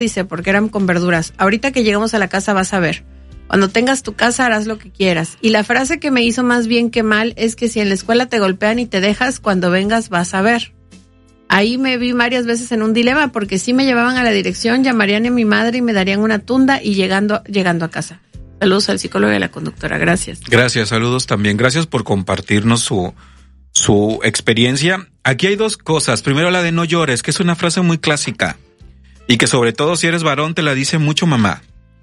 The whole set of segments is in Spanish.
dice, porque eran con verduras. Ahorita que llegamos a la casa vas a ver. Cuando tengas tu casa harás lo que quieras. Y la frase que me hizo más bien que mal es que si en la escuela te golpean y te dejas, cuando vengas vas a ver. Ahí me vi varias veces en un dilema, porque si me llevaban a la dirección, llamarían a mi madre y me darían una tunda y llegando a casa. Saludos al psicólogo y a la conductora, gracias. Gracias, saludos también. Gracias por compartirnos su experiencia. Aquí hay dos cosas. Primero, la de no llores, que es una frase muy clásica y que sobre todo si eres varón te la dice mucho mamá.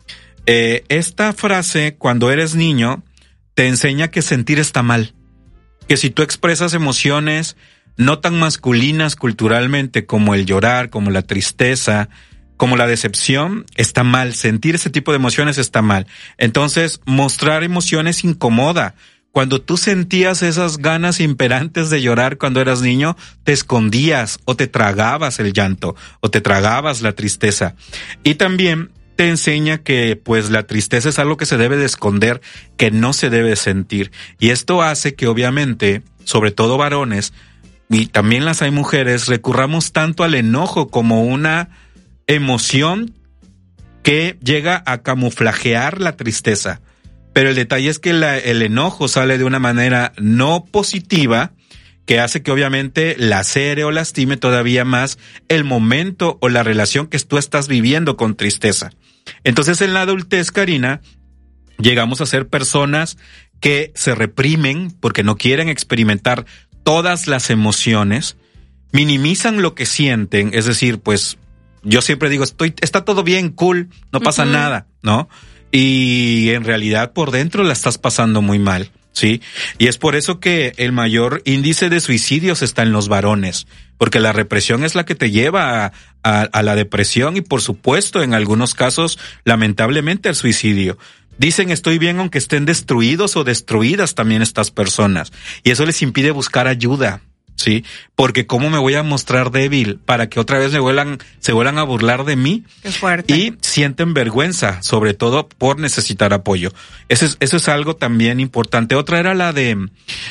Esta frase, cuando eres niño, te enseña que sentir está mal, que si tú expresas emociones no tan masculinas culturalmente como el llorar, como la tristeza, como la decepción, está mal. Sentir ese tipo de emociones está mal. Entonces, mostrar emociones incomoda. Cuando tú sentías esas ganas imperantes de llorar cuando eras niño, te escondías o te tragabas el llanto o te tragabas la tristeza. Y también te enseña que pues la tristeza es algo que se debe de esconder, que no se debe sentir. Y esto hace que obviamente, sobre todo varones, y también las hay mujeres, recurramos tanto al enojo como una emoción que llega a camuflajear la tristeza. Pero el detalle es que el enojo sale de una manera no positiva, que hace que obviamente lacere o lastime todavía más el momento o la relación que tú estás viviendo con tristeza. Entonces en la adultez, Karina, llegamos a ser personas que se reprimen porque no quieren experimentar todas las emociones, minimizan lo que sienten, es decir, pues yo siempre digo, está todo bien, cool, no pasa nada, ¿no? Y en realidad por dentro la estás pasando muy mal, ¿sí? Y es por eso que el mayor índice de suicidios está en los varones, porque la represión es la que te lleva a la depresión y por supuesto en algunos casos lamentablemente al suicidio. Dicen estoy bien aunque estén destruidos o destruidas también estas personas. Y eso les impide buscar ayuda, ¿sí? Porque ¿cómo me voy a mostrar débil para que otra vez se vuelvan a burlar de mí? Qué fuerte. Y sienten vergüenza, sobre todo por necesitar apoyo. Eso es algo también importante. Otra era la de...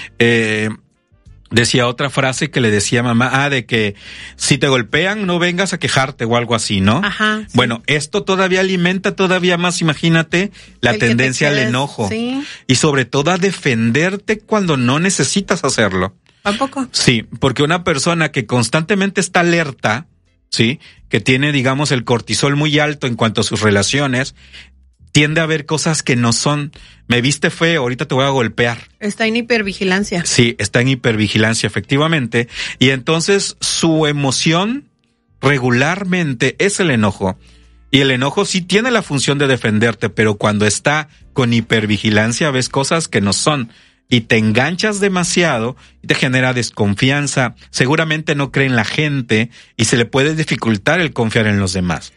decía otra frase que le decía mamá, de que si te golpean no vengas a quejarte o algo así, ¿no? Ajá. Sí. Bueno, esto todavía alimenta todavía más, imagínate, la tendencia al enojo. Sí. Y sobre todo a defenderte cuando no necesitas hacerlo. ¿Tampoco? Sí, porque una persona que constantemente está alerta, ¿sí? Que tiene, digamos, el cortisol muy alto en cuanto a sus relaciones, tiende a ver cosas que no son. Me viste feo, ahorita te voy a golpear. Está en hipervigilancia. Sí, está en hipervigilancia, efectivamente. Y entonces su emoción regularmente es el enojo. Y el enojo sí tiene la función de defenderte, pero cuando está con hipervigilancia ves cosas que no son. Y te enganchas demasiado y te genera desconfianza. Seguramente no cree en la gente y se le puede dificultar el confiar en los demás.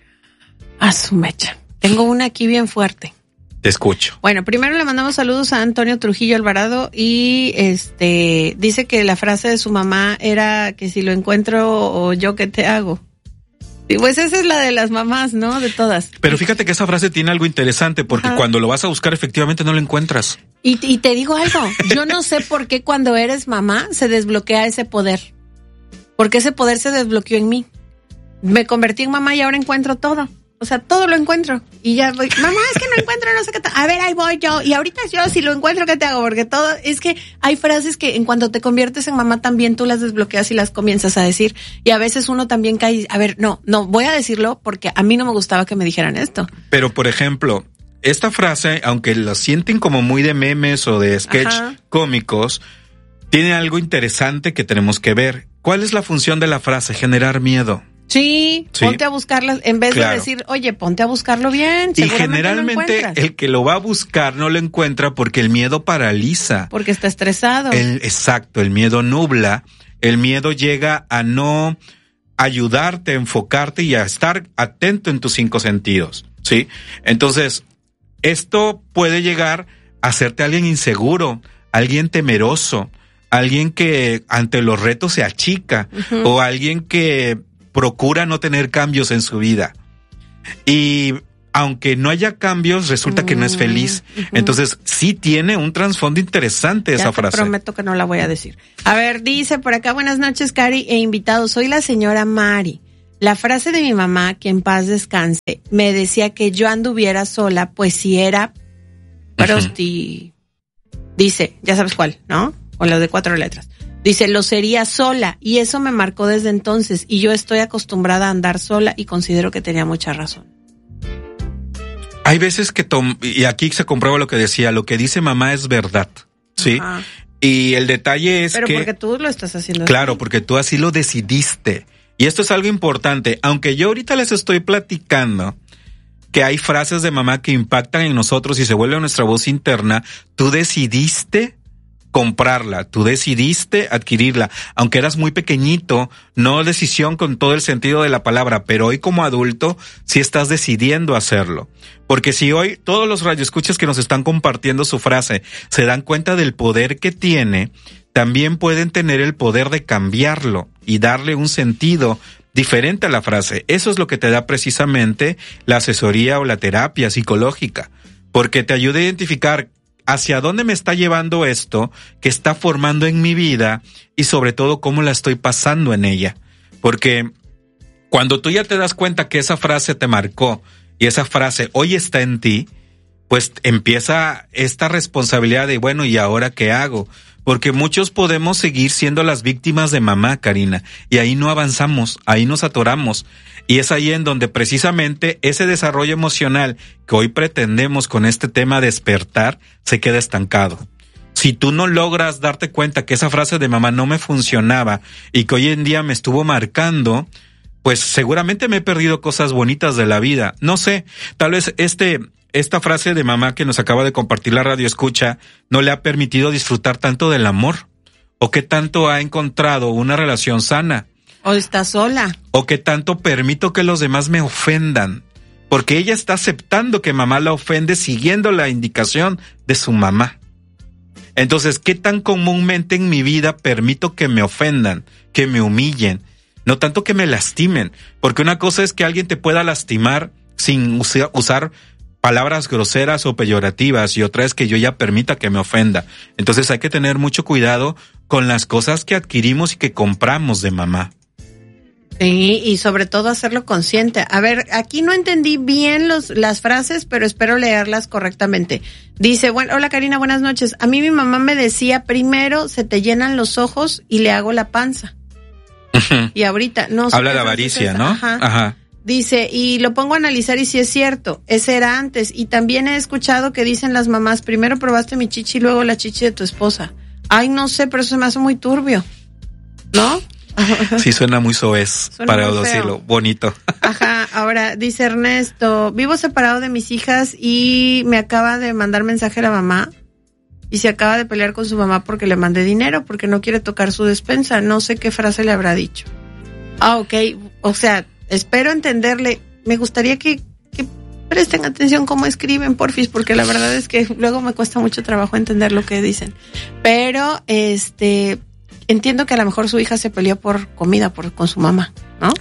A su mecha. Tengo una aquí bien fuerte. Te escucho. Bueno, primero le mandamos saludos a Antonio Trujillo Alvarado y dice que la frase de su mamá era que si lo encuentro o yo qué te hago. Y pues esa es la de las mamás, ¿no? De todas. Pero fíjate que esa frase tiene algo interesante porque cuando lo vas a buscar efectivamente no lo encuentras. Y te digo algo, yo no sé por qué cuando eres mamá se desbloquea ese poder. Porque ese poder se desbloqueó en mí. Me convertí en mamá y ahora encuentro todo. O sea, todo lo encuentro. Y ya voy, mamá, es que no encuentro no sé qué tal. A ver, ahí voy yo. Y ahorita yo, si lo encuentro, ¿qué te hago? Porque todo, es que hay frases que en cuanto te conviertes en mamá también tú las desbloqueas y las comienzas a decir. Y a veces uno también cae, a ver, no, voy a decirlo porque a mí no me gustaba que me dijeran esto. Pero, por ejemplo, esta frase, aunque la sienten como muy de memes o de sketch cómicos, tiene algo interesante que tenemos que ver. ¿Cuál es la función de la frase? Generar miedo. Sí, ponte a buscarlas, en vez de decir, oye, ponte a buscarlo bien. Y generalmente el que lo va a buscar no lo encuentra porque el miedo paraliza. Porque está estresado. Exacto, el miedo nubla, el miedo llega a no ayudarte, a enfocarte y a estar atento en tus 5 sentidos, ¿sí? Entonces, esto puede llegar a hacerte alguien inseguro, alguien temeroso, alguien que ante los retos se achica, o alguien que procura no tener cambios en su vida. Y aunque no haya cambios, resulta que no es feliz. Entonces, sí tiene un trasfondo interesante esa frase. Te prometo que no la voy a decir. A ver, dice por acá, buenas noches, Cari e invitados. Soy la señora Mari. La frase de mi mamá, que en paz descanse, me decía que yo anduviera sola, pues si era prosti... Dice, ya sabes cuál, ¿no? O la de 4 letras. Dice, lo sería sola, y eso me marcó desde entonces, y yo estoy acostumbrada a andar sola y considero que tenía mucha razón. Hay veces que y aquí se comprueba lo que decía, lo que dice mamá es verdad, ¿sí? Ajá. Y el detalle es Pero que... Pero porque tú lo estás haciendo Claro, así. porque tú así lo decidiste. Y esto es algo importante. Aunque yo ahorita les estoy platicando que hay frases de mamá que impactan en nosotros y se vuelve nuestra voz interna, tú decidiste comprarla, tú decidiste adquirirla, aunque eras muy pequeñito, no decisión con todo el sentido de la palabra, pero hoy como adulto sí estás decidiendo hacerlo. Porque si hoy todos los radioescuchas que nos están compartiendo su frase se dan cuenta del poder que tiene, también pueden tener el poder de cambiarlo y darle un sentido diferente a la frase. Eso es lo que te da precisamente la asesoría o la terapia psicológica, porque te ayuda a identificar hacia dónde me está llevando esto que está formando en mi vida y sobre todo cómo la estoy pasando en ella. Porque cuando tú ya te das cuenta que esa frase te marcó y esa frase hoy está en ti, pues empieza esta responsabilidad de, bueno, ¿y ahora qué hago? Porque muchos podemos seguir siendo las víctimas de mamá, Karina, y ahí no avanzamos, ahí nos atoramos. Y es ahí en donde precisamente ese desarrollo emocional que hoy pretendemos con este tema despertar se queda estancado. Si tú no logras darte cuenta que esa frase de mamá no me funcionaba y que hoy en día me estuvo marcando, pues seguramente me he perdido cosas bonitas de la vida. No sé, tal vez esta frase de mamá que nos acaba de compartir la radio escucha no le ha permitido disfrutar tanto del amor, o que tanto ha encontrado una relación sana, o está sola, o que tanto permito que los demás me ofendan, porque ella está aceptando que mamá la ofende siguiendo la indicación de su mamá. Entonces, ¿qué tan comúnmente en mi vida permito que me ofendan, que me humillen? No tanto que me lastimen, porque una cosa es que alguien te pueda lastimar sin usar palabras groseras o peyorativas, y otra es que yo ya permita que me ofenda. Entonces hay que tener mucho cuidado con las cosas que adquirimos y que compramos de mamá. Sí, y sobre todo hacerlo consciente. A ver, aquí no entendí bien las frases, pero espero leerlas correctamente. Dice, bueno, hola Karina, buenas noches. A mí mi mamá me decía, primero se te llenan los ojos y le hago la panza. Y ahorita, no sé. Habla de avaricia, ¿no? Ajá. Dice, y lo pongo a analizar y si es cierto, ese era antes. Y también he escuchado que dicen las mamás, primero probaste mi chichi y luego la chichi de tu esposa. Ay, no sé, pero eso me hace muy turbio, ¿no? Sí, suena muy soez, para decirlo, bonito. Ajá, ahora dice Ernesto, vivo separado de mis hijas y me acaba de mandar mensaje la mamá y se acaba de pelear con su mamá porque le mandé dinero, porque no quiere tocar su despensa. No sé qué frase le habrá dicho. Ah, ok, o sea, espero entenderle. Me gustaría que presten atención cómo escriben, porfis, porque la verdad es que luego me cuesta mucho trabajo entender lo que dicen. Pero, entiendo que a lo mejor su hija se peleó por comida con su mamá, ¿no?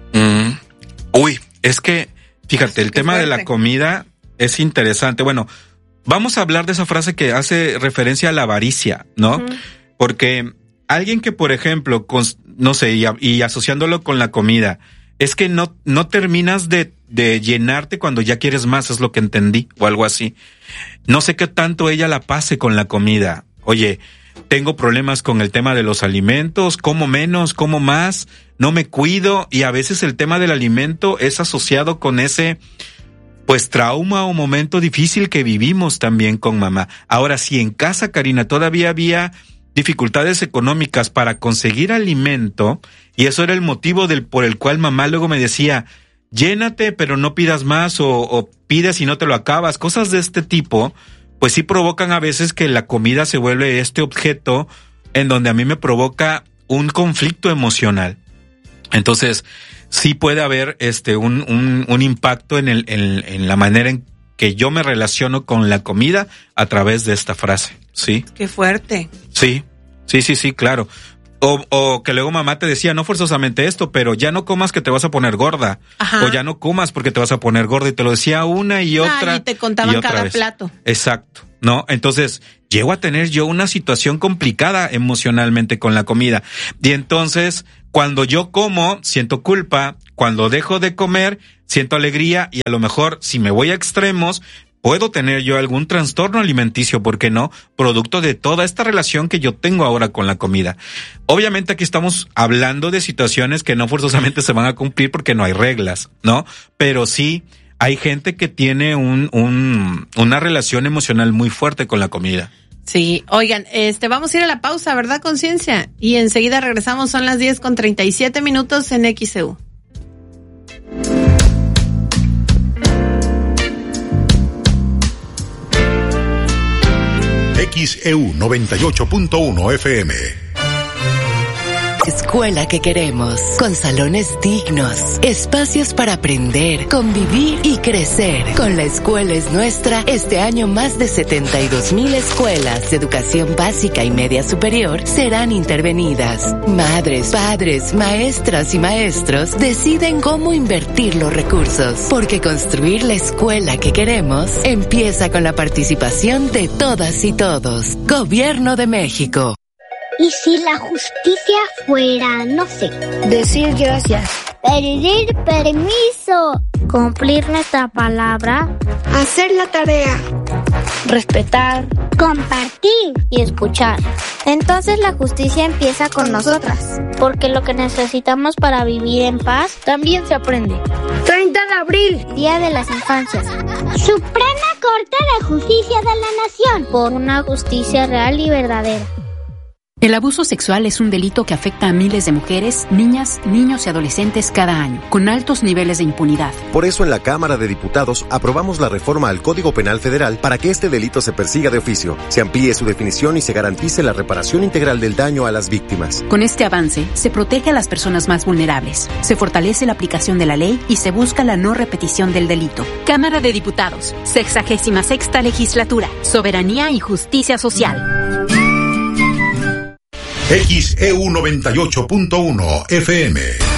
Uy, es que, fíjate, el tema de la comida es interesante. Bueno, vamos a hablar de esa frase que hace referencia a la avaricia, ¿no? Uh-huh. Porque alguien que, por ejemplo, no sé, y asociándolo con la comida, es que no terminas de llenarte cuando ya quieres más, es lo que entendí, o algo así. No sé qué tanto ella la pase con la comida. Oye, tengo problemas con el tema de los alimentos, como menos, como más, no me cuido, y a veces el tema del alimento es asociado con ese, pues, trauma o momento difícil que vivimos también con mamá. Ahora, si en casa, Karina, todavía había dificultades económicas para conseguir alimento, y eso era el motivo por el cual mamá luego me decía, llénate, pero no pidas más, o pides y no te lo acabas, cosas de este tipo, pues sí provocan a veces que la comida se vuelve este objeto en donde a mí me provoca un conflicto emocional. Entonces, sí puede haber un impacto en la manera en que yo me relaciono con la comida a través de esta frase, ¿sí? Qué fuerte. Sí, claro. O que luego mamá te decía, no forzosamente esto, pero ya no comas que te vas a poner gorda. Ajá. O ya no comas porque te vas a poner gorda. Y te lo decía una y otra. Y te contaban cada plato. Exacto, ¿no? Entonces, llego a tener yo una situación complicada emocionalmente con la comida. Y entonces, Cuando yo como, siento culpa. Cuando dejo de comer, siento alegría. Y a lo mejor, si me voy a extremos, puedo tener yo algún trastorno alimenticio, ¿por qué no? Producto de toda esta relación que yo tengo ahora con la comida. Obviamente aquí estamos hablando de situaciones que no forzosamente se van a cumplir porque no hay reglas, ¿no? Pero sí hay gente que tiene una relación emocional muy fuerte con la comida. Sí, oigan, vamos a ir a la pausa, ¿verdad, Conciencia? Y enseguida regresamos, son las 10:37 en XEU. XEU 98.1 FM. Escuela que queremos, con salones dignos, espacios para aprender, convivir y crecer. Con La Escuela es Nuestra, este año más de 72,000 escuelas de educación básica y media superior serán intervenidas. Madres, padres, maestras y maestros deciden cómo invertir los recursos, porque construir la escuela que queremos empieza con la participación de todas y todos. Gobierno de México. ¿Y si la justicia fuera, no sé, decir gracias, pedir permiso, cumplir nuestra palabra, hacer la tarea, respetar, compartir y escuchar? Entonces la justicia empieza con nosotras, porque lo que necesitamos para vivir en paz también se aprende. 30 de abril, Día de las Infancias. Suprema Corte de Justicia de la Nación, por una justicia real y verdadera. El abuso sexual es un delito que afecta a miles de mujeres, niñas, niños y adolescentes cada año, con altos niveles de impunidad. Por eso en la Cámara de Diputados aprobamos la reforma al Código Penal Federal para que este delito se persiga de oficio, se amplíe su definición y se garantice la reparación integral del daño a las víctimas. Con este avance, se protege a las personas más vulnerables, se fortalece la aplicación de la ley y se busca la no repetición del delito. Cámara de Diputados, 66ª Legislatura, Soberanía y Justicia Social. XEU 98.1 FM.